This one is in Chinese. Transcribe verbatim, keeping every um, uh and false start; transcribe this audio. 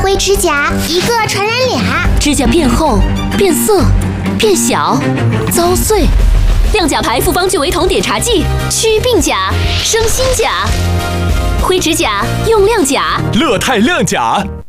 灰指甲一个传染俩， 指甲变厚、变色、变小、遭碎。亮甲牌复方聚维酮碘茶剂，祛病甲，生新甲。灰指甲用亮甲， 乐泰亮甲。